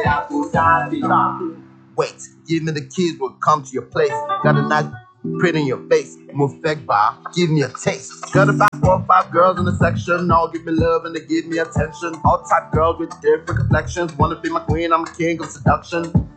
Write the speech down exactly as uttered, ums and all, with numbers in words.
Abu Dhabi. Wait, give me the keys, we'll come to your place. Got a nice print in your face. Mufek bar, give me a taste. Got about four or five girls in the section. All give me love and they give me attention. All type girls with different complexions. Wanna be my queen, I'm a king of seduction.